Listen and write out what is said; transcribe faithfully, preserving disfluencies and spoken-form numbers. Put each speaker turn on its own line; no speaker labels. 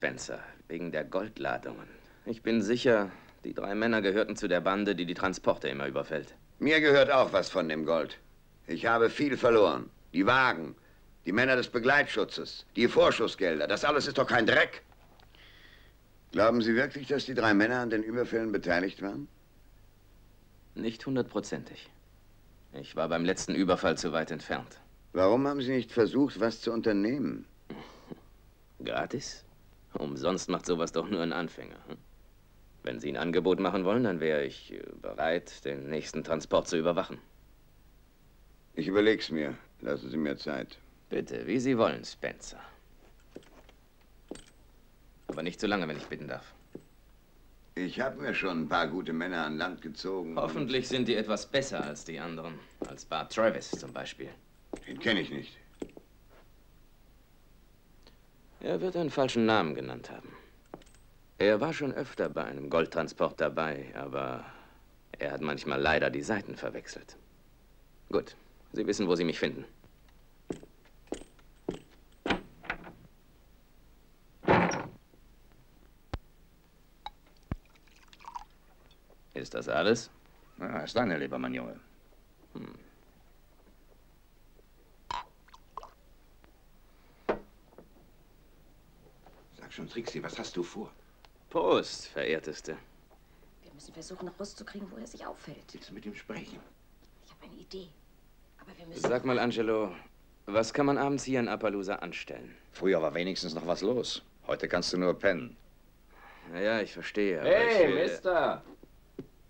Spencer, wegen der Goldladungen. Ich bin sicher, die drei Männer gehörten zu der Bande, die die Transporte immer überfällt.
Mir gehört auch was von dem Gold. Ich habe viel verloren. Die Wagen, die Männer des Begleitschutzes, die Vorschussgelder, das alles ist doch kein Dreck. Glauben Sie wirklich, dass die drei Männer an den Überfällen beteiligt waren?
Nicht hundertprozentig. Ich war beim letzten Überfall zu weit entfernt.
Warum haben Sie nicht versucht, was zu unternehmen?
Gratis? Umsonst macht sowas doch nur ein Anfänger. Hm? Wenn Sie ein Angebot machen wollen, dann wäre ich bereit, den nächsten Transport zu überwachen.
Ich überleg's mir. Lassen Sie mir Zeit.
Bitte, wie Sie wollen, Spencer. Aber nicht zu lange, wenn ich bitten darf.
Ich habe mir schon ein paar gute Männer an Land gezogen.
Hoffentlich sind die etwas besser als die anderen. Als Bart Travis zum Beispiel.
Den kenne ich nicht.
Er wird einen falschen Namen genannt haben. Er war schon öfter bei einem Goldtransport dabei, aber er hat manchmal leider die Seiten verwechselt. Gut, Sie wissen, wo Sie mich finden. Ist das alles?
Ja, ist deine, lieber mein Junge.
Hm.
Sag schon, Trixie, was hast du vor?
Prost, Verehrteste.
Wir müssen versuchen, rauszukriegen, wo er sich aufhält.
Willst du mit ihm sprechen?
Ich habe eine Idee. Aber wir müssen...
Sag mal, Angelo, was kann man abends hier in Appaloosa anstellen?
Früher war wenigstens noch was los. Heute kannst du nur pennen.
Naja, ich verstehe. Aber
Hey,
ich will...
Mister!